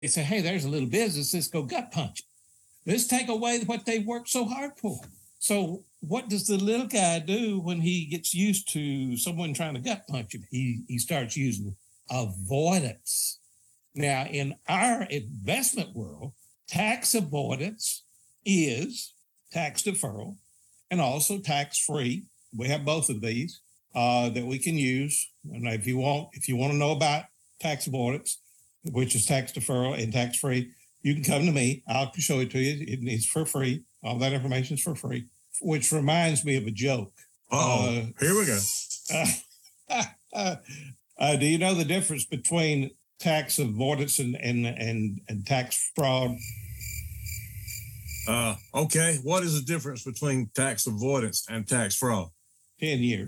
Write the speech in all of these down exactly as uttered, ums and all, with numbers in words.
They say, hey, there's a little business. Let's go gut punch it. Let's take away what they worked so hard for. So what does the little guy do when he gets used to someone trying to gut punch him? He, he starts using avoidance. Now, in our investment world, tax avoidance is tax deferral and also tax-free. We have both of these uh, that we can use. And if you want, if you want to know about tax avoidance, which is tax deferral and tax-free, you can come to me. I'll show it to you. It, it's for free. All that information is for free, which reminds me of a joke. Uh-oh. Uh, Here we go. Uh, uh, uh, do you know the difference between tax avoidance and, and, and, and tax fraud? Uh, okay. What is the difference between tax avoidance and tax fraud? Ten years.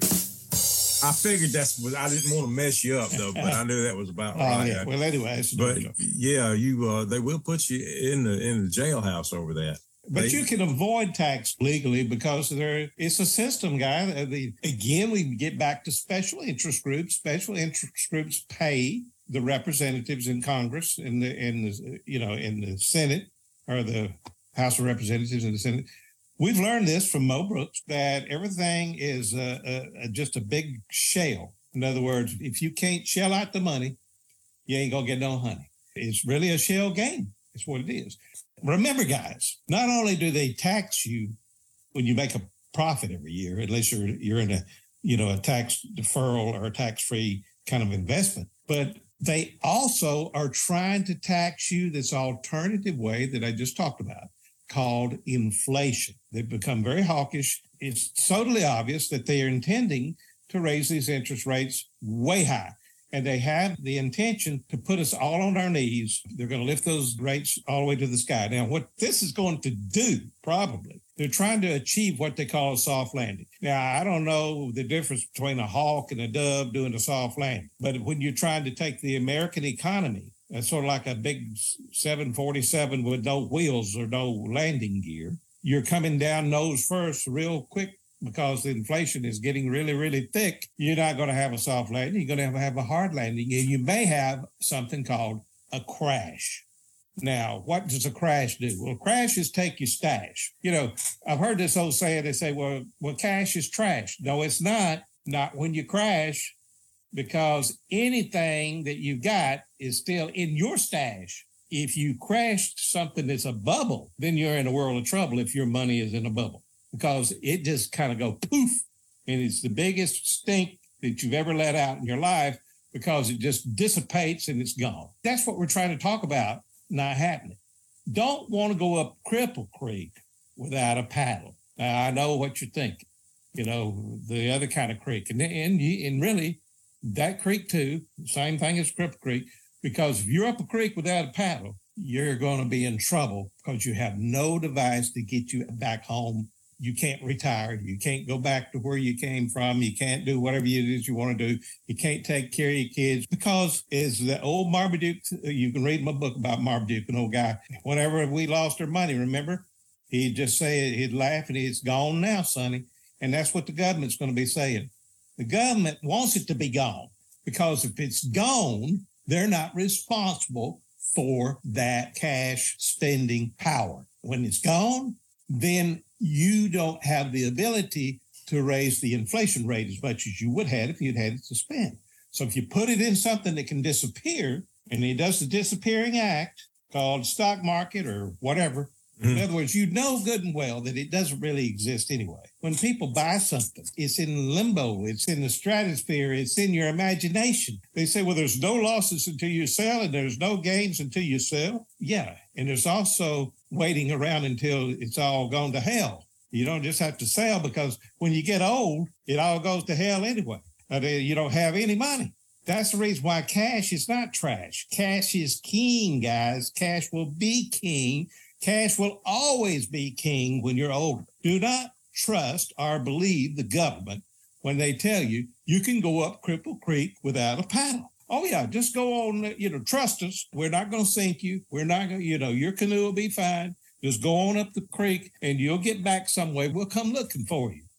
I figured that's what I didn't want to mess you up though, but I knew that was about right. Oh, yeah. Well, anyway, but yeah, you uh, they will put you in the in the jailhouse over that. But they, you can avoid tax legally because there it's a system, guy. The, again, we get back to special interest groups. Special interest groups pay the representatives in Congress, in the in the you know in the Senate or the House of Representatives and the Senate. We've learned this from Mo Brooks that everything is uh, uh, just a big shell. In other words, if you can't shell out the money, you ain't gonna get no honey. It's really a shell game. It's what it is. Remember, guys, not only do they tax you when you make a profit every year, unless you're you're in a you know a tax deferral or a tax-free kind of investment, but they also are trying to tax you this alternative way that I just talked about, called inflation. They've become very hawkish. It's totally obvious that they are intending to raise these interest rates way high. And they have the intention to put us all on our knees. They're going to lift those rates all the way to the sky. Now, what this is going to do, probably, they're trying to achieve what they call a soft landing. Now, I don't know the difference between a hawk and a dove doing a soft landing. But when you're trying to take the American economy, that's sort of like a big seven forty-seven with no wheels or no landing gear. You're coming down nose first real quick because the inflation is getting really, really thick. You're not going to have a soft landing. You're going to have, have a hard landing, and you may have something called a crash. Now, what does a crash do? Well, a crash is take your stash. You know, I've heard this old saying, they say, well, well, cash is trash. No, it's not. Not when you crash, because anything that you've got is still in your stash. If you crashed something that's a bubble, then you're in a world of trouble if your money is in a bubble, because it just kind of go poof, and it's the biggest stink that you've ever let out in your life because it just dissipates and it's gone. That's what we're trying to talk about not happening. Don't want to go up Cripple Creek without a paddle. Now, I know what you're thinking, you know, the other kind of creek. And, and, and really, that creek too, same thing as Cripple Creek, because if you're up a creek without a paddle, you're going to be in trouble because you have no device to get you back home. You can't retire. You can't go back to where you came from. You can't do whatever it is you want to do. You can't take care of your kids because, as the old Marmaduke, you can read my book about Marmaduke, an old guy. Whenever we lost our money, remember, he'd just say, he'd laugh and it's gone now, sonny. And that's what the government's going to be saying. The government wants it to be gone because if it's gone, they're not responsible for that cash spending power. When it's gone, then you don't have the ability to raise the inflation rate as much as you would have if you'd had it to spend. So if you put it in something that can disappear, and it does the disappearing act called stock market or whatever, mm-hmm. In other words, you know good and well that it doesn't really exist anyway. When people buy something, it's in limbo, it's in the stratosphere, it's in your imagination. They say, well, there's no losses until you sell and there's no gains until you sell. Yeah, and there's also waiting around until it's all gone to hell. You don't just have to sell because when you get old, it all goes to hell anyway. You don't have any money. That's the reason why cash is not trash. Cash is king, guys. Cash will be king. Cash will always be king when you're older. Do not trust or believe the government when they tell you you can go up Cripple Creek without a paddle. Oh, yeah, just go on, you know, trust us. We're not going to sink you. We're not going to, you know, your canoe will be fine. Just go on up the creek and you'll get back some way. We'll come looking for you.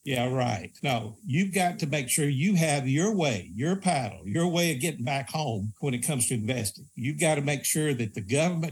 Yeah, right. No, you've got to make sure you have your way, your paddle, your way of getting back home when it comes to investing. You've got to make sure that the government